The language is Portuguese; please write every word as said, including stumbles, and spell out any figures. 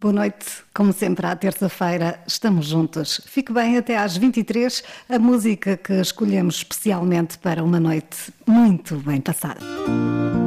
Boa noite, como sempre à terça-feira estamos juntos. Fique bem até às vinte e três, a música que escolhemos especialmente para uma noite muito bem passada.